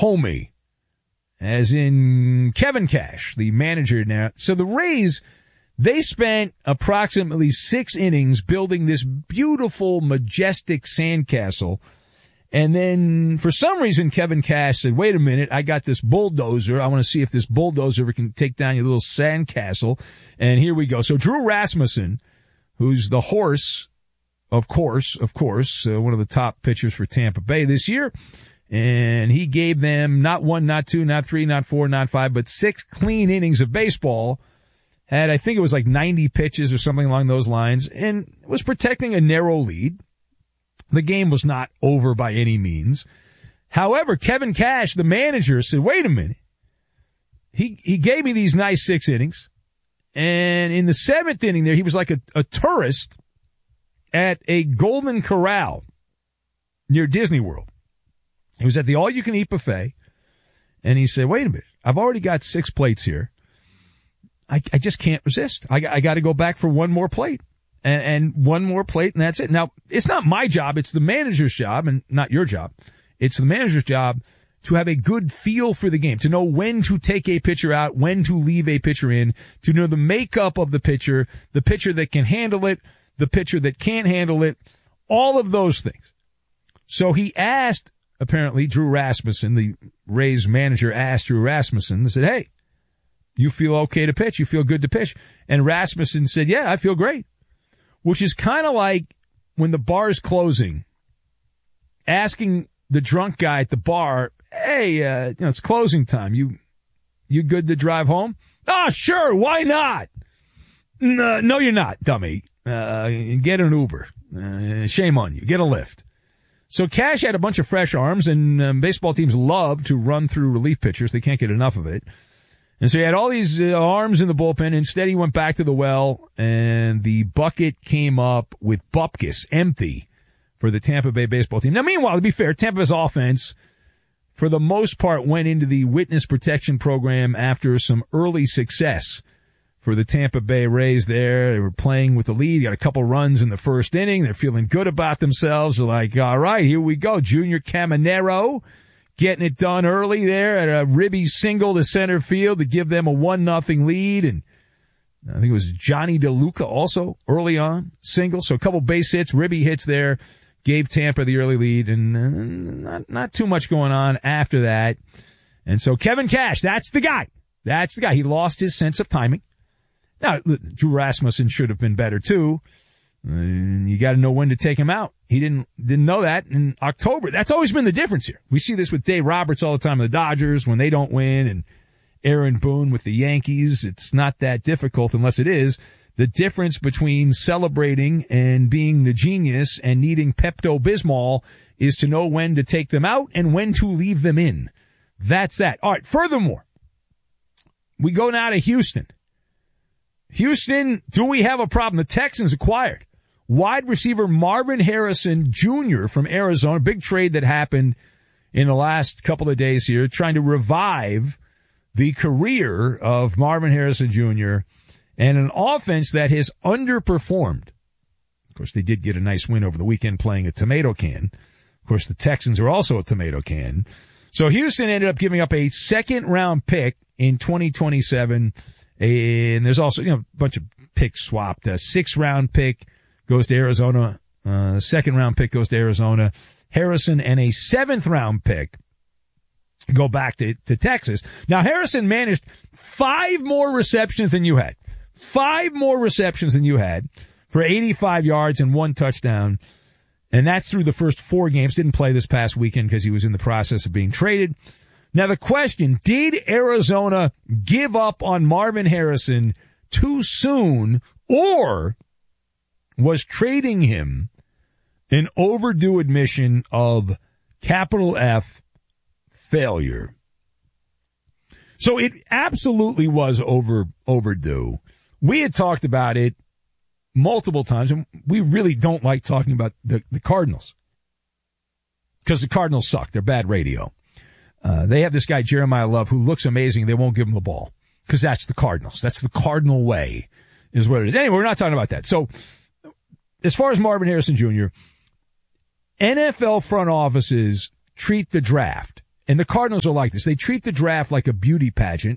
homie, as in Kevin Cash, the manager now. So the Rays, they spent approximately 6 innings building this beautiful, majestic sandcastle. And then for some reason, Kevin Cash said, wait a minute, I got this bulldozer. I want to see if this bulldozer can take down your little sandcastle. And here we go. So Drew Rasmussen, who's the horse, of course, one of the top pitchers for Tampa Bay this year. And he gave them not 1, not 2, not 3, not 4, not 5, but 6 clean innings of baseball. Had, I think it was like 90 pitches or something along those lines, and was protecting a narrow lead. The game was not over by any means. However, Kevin Cash, the manager, said, wait a minute. He gave me these nice 6 innings. And in the 7th inning there, he was like a tourist at a Golden Corral near Disney World. He was at the all-you-can-eat buffet, and he said, wait a minute, I've already got 6 plates here. I just can't resist. I got to go back for one more plate, and one more plate, and that's it. Now, it's not my job. It's the manager's job, and not your job. It's the manager's job to have a good feel for the game, to know when to take a pitcher out, when to leave a pitcher in, to know the makeup of the pitcher that can handle it, the pitcher that can't handle it, all of those things. So he asked, apparently, Drew Rasmussen, the Rays manager asked Drew Rasmussen, and said, hey, you feel okay to pitch? You feel good to pitch? And Rasmussen said, yeah, I feel great. Which is kind of like when the bar's closing, asking the drunk guy at the bar, hey, it's closing time. You good to drive home? Oh, sure. Why not? No, you're not, dummy. Get an Uber. Shame on you. Get a lift. So Cash had a bunch of fresh arms, and baseball teams love to run through relief pitchers. They can't get enough of it. And so he had all these arms in the bullpen. Instead, he went back to the well, and the bucket came up with bupkis, empty, for the Tampa Bay baseball team. Now, meanwhile, to be fair, Tampa Bay's offense, for the most part, went into the witness protection program after some early success for the Tampa Bay Rays there. They were playing with the lead, got a couple runs in the first inning. They're feeling good about themselves. They're like, all right, here we go. Junior Caminero getting it done early there at a ribby single to center field to give them a 1-0 lead. And I think it was Johnny DeLuca also early on, single. So a couple base hits, ribby hits there, gave Tampa the early lead, and not too much going on after that. And so Kevin Cash, that's the guy. That's the guy. He lost his sense of timing. Now, Drew Rasmussen should have been better too. You got to know when to take him out. He didn't know that in October. That's always been the difference here. We see this with Dave Roberts all the time in the Dodgers when they don't win, and Aaron Boone with the Yankees. It's not that difficult unless it is. The difference between celebrating and being the genius and needing Pepto-Bismol is to know when to take them out and when to leave them in. That's that. All right. Furthermore, we go now to Houston. Houston, do we have a problem? The Texans acquired wide receiver Marvin Harrison Jr. from Arizona. Big trade that happened in the last couple of days here, trying to revive the career of Marvin Harrison Jr. and an offense that has underperformed. Of course, they did get a nice win over the weekend playing a tomato can. Of course, the Texans are also a tomato can. So Houston ended up giving up a 2nd-round pick in 2027. And there's also, a bunch of picks swapped. A 6th-round pick goes to Arizona. 2nd-round pick goes to Arizona. Harrison and a 7th-round pick go back to Texas. Now, Harrison managed 5 more receptions than you had. 5 more receptions than you had for 85 yards and 1 touchdown. And that's through the first 4 games. Didn't play this past weekend because he was in the process of being traded. Now the question, did Arizona give up on Marvin Harrison too soon, or was trading him an overdue admission of capital F failure? So it absolutely was overdue. We had talked about it multiple times, and we really don't like talking about the Cardinals because the Cardinals suck. They're bad radio. They have this guy, Jeremiah Love, who looks amazing. They won't give him the ball because that's the Cardinals. That's the Cardinal way is what it is. Anyway, we're not talking about that. So as far as Marvin Harrison Jr., NFL front offices treat the draft And the Cardinals are like this. They treat the draft like a beauty pageant,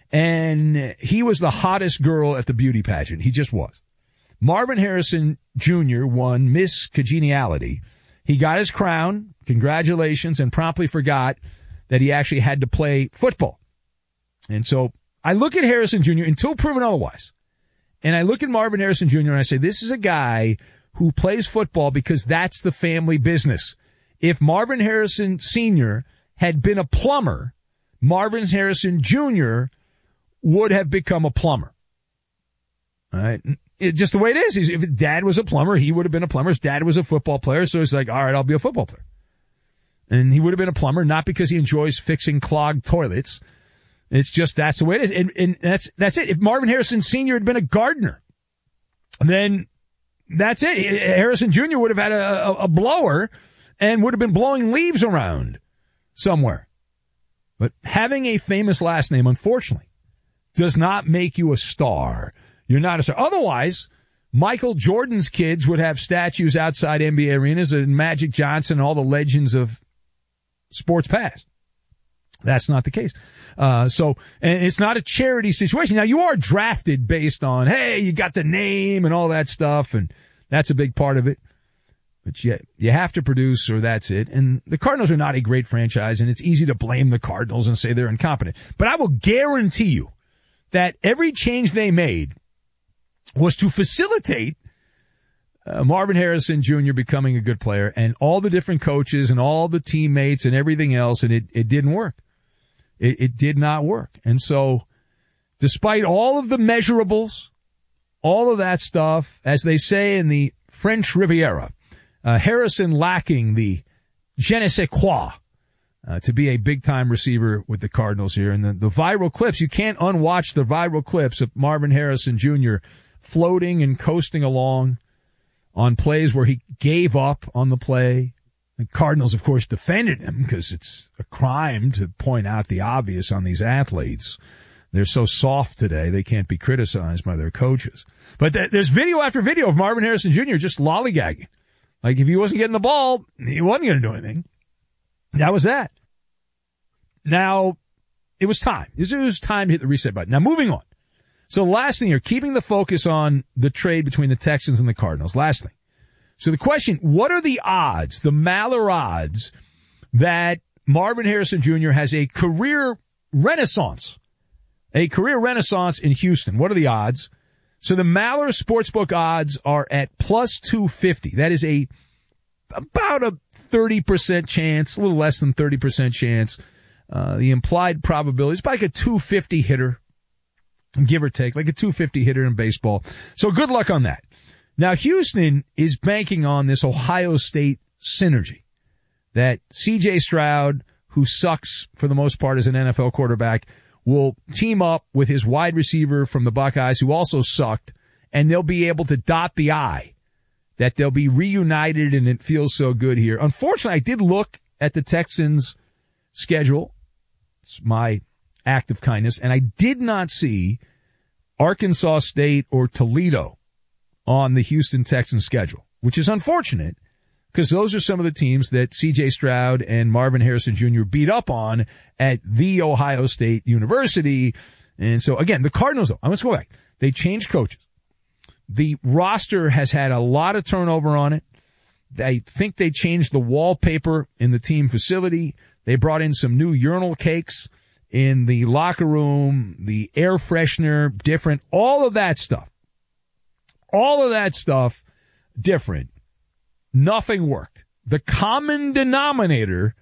and he was the hottest girl at the beauty pageant. He just was. Marvin Harrison Jr. won Miss Congeniality. He got his crown, congratulations, and promptly forgot that he actually had to play football. And so I look at Harrison Jr. until proven otherwise. And I look at Marvin Harrison Jr. and I say, this is a guy who plays football because that's the family business. If Marvin Harrison Sr. had been a plumber, Marvin Harrison Jr. would have become a plumber. All right. It's just the way it is. If dad was a plumber, he would have been a plumber. His dad was a football player. So he's like, all right, I'll be a football player. And he would have been a plumber, not because he enjoys fixing clogged toilets. It's just, that's the way it is. And that's it. If Marvin Harrison Sr. had been a gardener, then that's it. Harrison Jr. would have had a blower and would have been blowing leaves around somewhere. But having a famous last name, unfortunately, does not make you a star. You're not a star. Otherwise, Michael Jordan's kids would have statues outside NBA arenas and Magic Johnson and all the legends of sports past. That's not the case. And it's not a charity situation. Now, you are drafted based on, hey, you got the name and all that stuff, and that's a big part of it. But you have to produce, or that's it. And the Cardinals are not a great franchise, and it's easy to blame the Cardinals and say they're incompetent. But I will guarantee you that every change they made was to facilitate Marvin Harrison Jr. becoming a good player, and all the different coaches and all the teammates and everything else, and it didn't work. It did not work. And so, despite all of the measurables, all of that stuff, as they say in the French Riviera, Harrison lacking the je ne sais quoi to be a big-time receiver with the Cardinals here. And the viral clips, you can't unwatch the viral clips of Marvin Harrison Jr. floating and coasting along on plays where he gave up on the play. The Cardinals, of course, defended him because it's a crime to point out the obvious on these athletes. They're so soft today, they can't be criticized by their coaches. But there's video after video of Marvin Harrison Jr. just lollygagging. Like, if he wasn't getting the ball, he wasn't going to do anything. That was that. Now, it was time. It was time to hit the reset button. Now, moving on. So, last thing here, keeping the focus on the trade between the Texans and the Cardinals. Last thing. So, the question, what are the odds, the Maller odds, that Marvin Harrison Jr. has a career renaissance? A career renaissance in Houston. What are the odds? So the Maller Sportsbook odds are at plus 250. That is about a 30% chance, a little less than 30% chance. The implied probability is like a 250 hitter, give or take, like a 250 hitter in baseball. So good luck on that. Now, Houston is banking on this Ohio State synergy that C.J. Stroud, who sucks for the most part as an NFL quarterback, will team up with his wide receiver from the Buckeyes, who also sucked, and they'll be able to dot the I, that they'll be reunited, and it feels so good here. Unfortunately, I did look at the Texans' schedule. It's my act of kindness, and I did not see Arkansas State or Toledo on the Houston Texans schedule, which is unfortunate, because those are some of the teams that C.J. Stroud and Marvin Harrison Jr. beat up on at The Ohio State University. And so, again, the Cardinals, though, let's go back. They changed coaches. The roster has had a lot of turnover on it. I think they changed the wallpaper in the team facility. They brought in some new urinal cakes in the locker room, the air freshener, different, all of that stuff. All of that stuff, different. Nothing worked. The common denominator,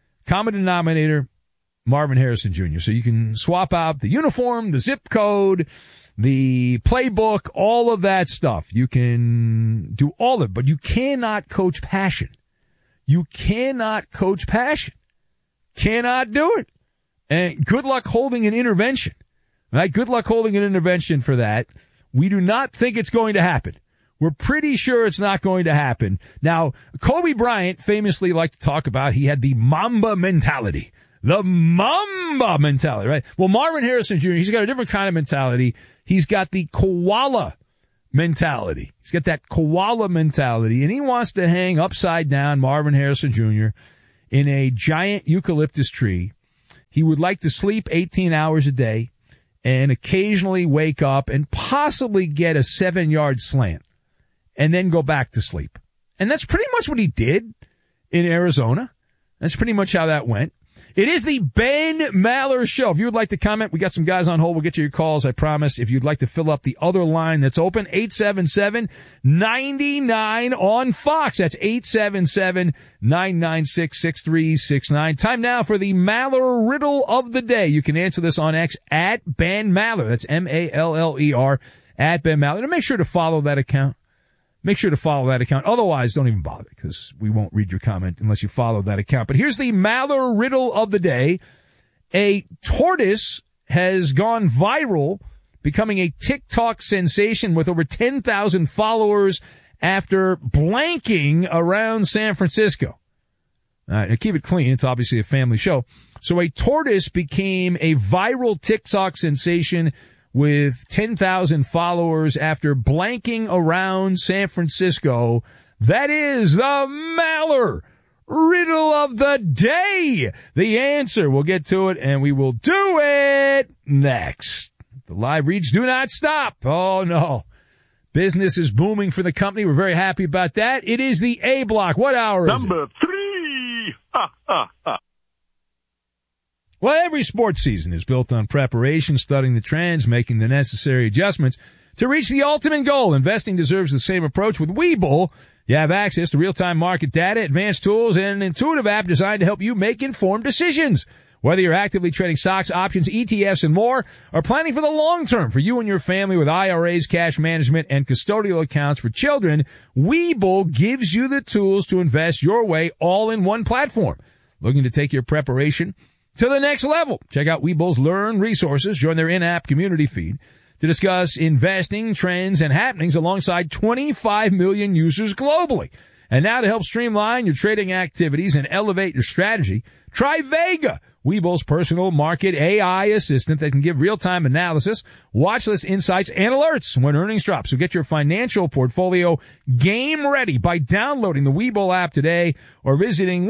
Marvin Harrison Jr. So you can swap out the uniform, the zip code, the playbook, all of that stuff. You can do all of it, but you cannot coach passion. You cannot coach passion. Cannot do it. And good luck holding an intervention. Right? Good luck holding an intervention for that. We do not think it's going to happen. We're pretty sure it's not going to happen. Now, Kobe Bryant famously liked to talk about he had the Mamba mentality. The Mamba mentality, right? Well, Marvin Harrison Jr., he's got a different kind of mentality. He's got the koala mentality. He's got that koala mentality, and he wants to hang upside down Marvin Harrison Jr. in a giant eucalyptus tree. He would like to sleep 18 hours a day and occasionally wake up and possibly get a 7-yard slant and then go back to sleep. And that's pretty much what he did in Arizona. That's pretty much how that went. It is the Ben Maller Show. If you would like to comment, we got some guys on hold. We'll get you your calls, I promise. If you'd like to fill up the other line that's open, 877-99 on Fox. That's 877-996-6369. Time now for the Maller Riddle of the Day. You can answer this on X at Ben Maller. That's M-A-L-L-E-R at Ben Maller. And make sure to follow that account. Make sure to follow that account. Otherwise, don't even bother because we won't read your comment unless you follow that account. But here's the Maller Riddle of the Day. A tortoise has gone viral, becoming a TikTok sensation with over 10,000 followers after blanking around San Francisco. All right, now keep it clean. It's obviously a family show. So a tortoise became a viral TikTok sensation with 10,000 followers after blanking around San Francisco. That is the Maller Riddle of the Day. The answer, we'll get to it, and we will do it next. The live reads do not stop. Oh, no. Business is booming for the company. We're very happy about that. It is the A block. What hour is it? Number 3. Ha, ha, ha. Well, every sports season is built on preparation, studying the trends, making the necessary adjustments to reach the ultimate goal. Investing deserves the same approach. With Webull, you have access to real-time market data, advanced tools, and an intuitive app designed to help you make informed decisions. Whether you're actively trading stocks, options, ETFs, and more, or planning for the long term for you and your family with IRAs, cash management, and custodial accounts for children, Webull gives you the tools to invest your way all in one platform. Looking to take your preparation to the next level? Check out Webull's Learn resources. Join their in-app community feed to discuss investing, trends, and happenings alongside 25 million users globally. And now to help streamline your trading activities and elevate your strategy, try Vega, Webull's personal market AI assistant that can give real-time analysis, watch list insights, and alerts when earnings drop. So get your financial portfolio game ready by downloading the Webull app today or visiting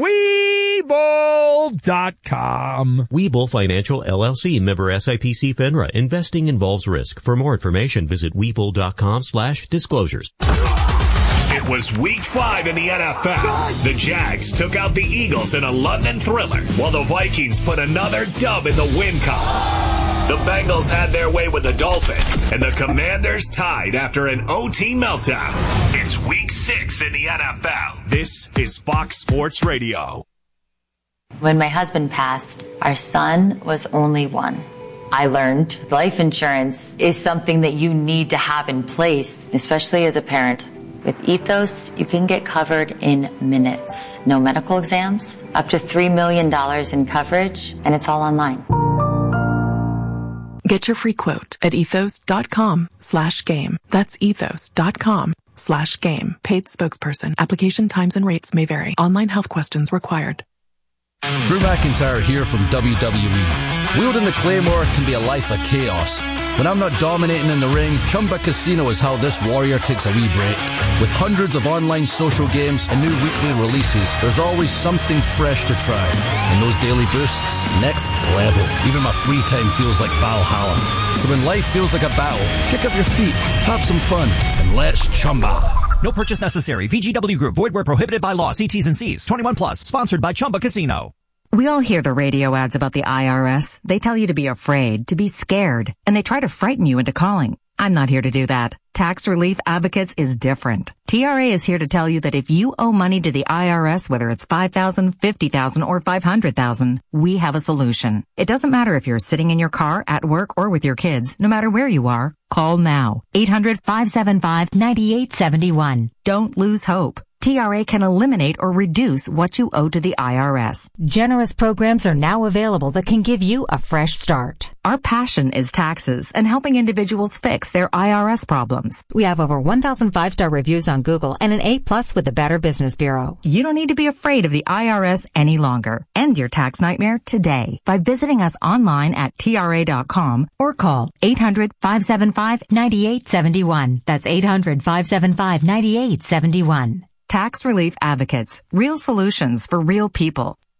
Webull.com. Webull Financial LLC, member SIPC FINRA. Investing involves risk. For more information, visit Webull.com/disclosures. It was week 5 in the NFL. The Jags took out the Eagles in a London thriller, while the Vikings put another dub in the win column. The Bengals had their way with the Dolphins, and the Commanders tied after an OT meltdown. It's week 6 in the NFL. This is Fox Sports Radio. When my husband passed, our son was only 1. I learned life insurance is something that you need to have in place, especially as a parent. With Ethos, you can get covered in minutes. No medical exams, up to $3 million in coverage, and it's all online. Get your free quote at ethos.com/game. That's ethos.com/game. Paid spokesperson. Application times and rates may vary. Online health questions required. Drew McIntyre here from WWE. Wielding the Claymore can be a life of chaos. When I'm not dominating in the ring, Chumba Casino is how this warrior takes a wee break. With hundreds of online social games and new weekly releases, there's always something fresh to try. And those daily boosts, next level. Even my free time feels like Valhalla. So when life feels like a battle, kick up your feet, have some fun, and let's Chumba. No purchase necessary. VGW Group. Void where prohibited by law. See T's and C's. 21 plus. Sponsored by Chumba Casino. We all hear the radio ads about the IRS. They tell you to be afraid, to be scared, and they try to frighten you into calling. I'm not here to do that. Tax Relief Advocates is different. TRA is here to tell you that if you owe money to the IRS, whether it's $5,000, $50,000, or $500,000, we have a solution. It doesn't matter if you're sitting in your car, at work, or with your kids. No matter where you are, call now. 800-575-9871. Don't lose hope. TRA can eliminate or reduce what you owe to the IRS. Generous programs are now available that can give you a fresh start. Our passion is taxes and helping individuals fix their IRS problems. We have over 1,000 5-star reviews on Google and an A+ with the Better Business Bureau. You don't need to be afraid of the IRS any longer. End your tax nightmare today by visiting us online at TRA.com or call 800-575-9871. That's 800-575-9871. Tax Relief Advocates. Real solutions for real people.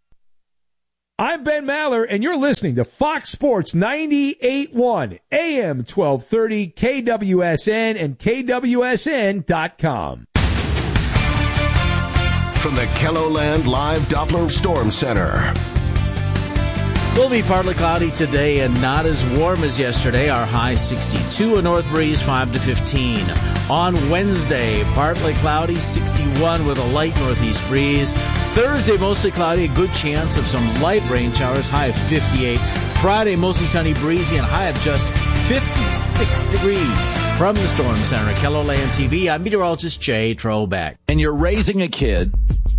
I'm Ben Maller, and you're listening to Fox Sports 98.1, AM 1230, KWSN, and KWSN.com. From the KELOLAND Live Doppler Storm Center. Will be partly cloudy today and not as warm as yesterday. Our high 62, a north breeze 5 to 15. On Wednesday, partly cloudy, 61 with a light northeast breeze. Thursday, mostly cloudy, a good chance of some light rain showers, high of 58. Friday, mostly sunny, breezy, and high of just 56 degrees. From the Storm Center at KELOLAND TV, I'm meteorologist Jay Trobeck. And you're raising a kid,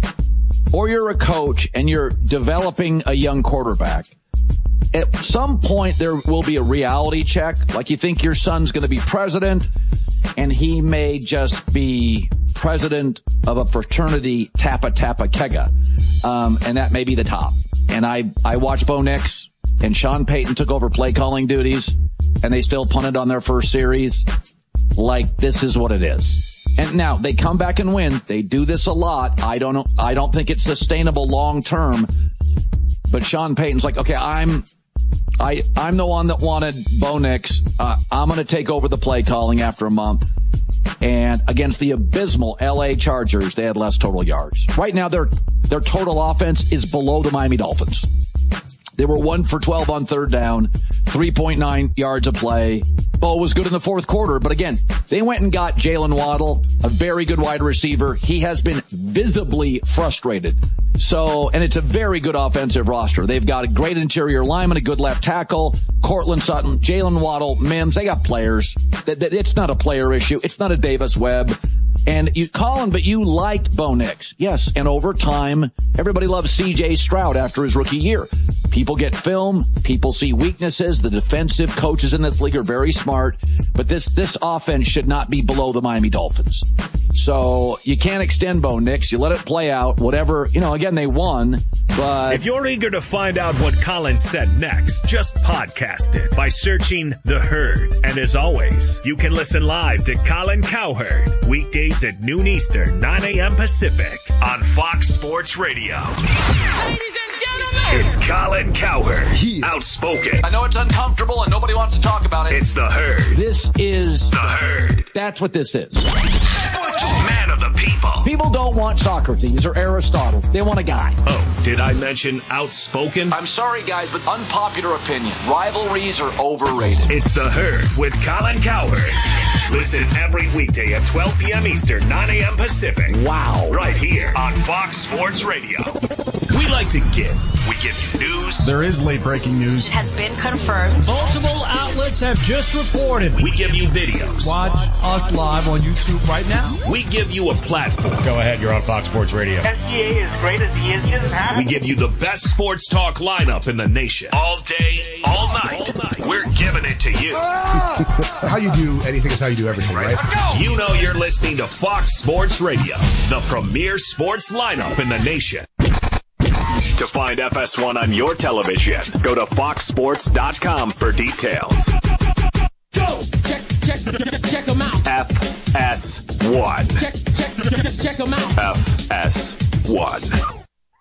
or you're a coach, and you're developing a young quarterback. At some point, there will be a reality check. Like, you think your son's going to be president, and he may just be president of a fraternity, Tappa Tappa Kega. And that may be the top. And I watched Bo Nix, and Sean Payton took over play calling duties, and they still punted on their first series. Like, this is what it is. And now they come back and win. They do this a lot. I don't think it's sustainable long term. But Sean Payton's like, okay, I'm the one that wanted Bo Nix. I'm going to take over the play calling after a month. And against the abysmal LA Chargers, they had less total yards. Right now, their total offense is below the Miami Dolphins. They were 1 for 12 on third down, 3.9 yards a play. Bo was good in the fourth quarter, but again, they went and got Jalen Waddle, a very good wide receiver. He has been visibly frustrated. So, and it's a very good offensive roster. They've got a great interior lineman, a good left tackle, Cortland Sutton, Jalen Waddle, Mims. They got players. It's not a player issue. It's not a Davis Webb. And you, Colin, but you liked Bo Nix. Yes, and over time, everybody loves C.J. Stroud after his rookie year. People get film. People see weaknesses. The defensive coaches in this league are very smart. But this offense should not be below the Miami Dolphins. So you can't extend Bo Nix. You let it play out. Whatever, again, they won. But if you're eager to find out what Colin said next, just podcast it by searching The Herd. And as always, you can listen live to Colin Cowherd weekdays at noon Eastern, 9 a.m. Pacific on Fox Sports Radio. Ladies and gentlemen, it's Colin Cowherd, outspoken. I know it's uncomfortable and nobody wants to talk about it. It's The Herd. This is The Herd. That's what this is. Man of the people. People don't want Socrates or Aristotle. They want a guy. Oh, did I mention outspoken? I'm sorry, guys, but unpopular opinion. Rivalries are overrated. It's The Herd with Colin Cowherd. Listen every weekday at 12 p.m. Eastern, 9 a.m. Pacific. Wow. Right here on Fox Sports Radio. We like to give. We give you news. There is late breaking news. It has been confirmed. Multiple outlets have just reported. We give you videos. Watch us live on YouTube right now. We give you a platform. Go ahead, you're on Fox Sports Radio. SGA is great as he is. We give you the best sports talk lineup in the nation. All day, all night. We're giving it to you. How you do anything is how you do everything, right? You know you're listening to Fox Sports Radio, the premier sports lineup in the nation. To find FS1 on your television, go to foxsports.com for details. Go! Check them out. FS1. Check them out. FS1.